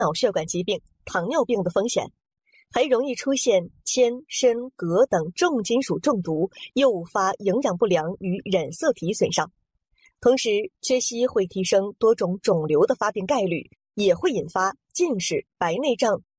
脑血管疾病、糖尿病的风险，还容易出现铅、砷、镉等重金属中毒，诱发营养不良与染色体损伤。同时，缺硒会提升多种肿瘤的发病概率，也会引发近视、白内障、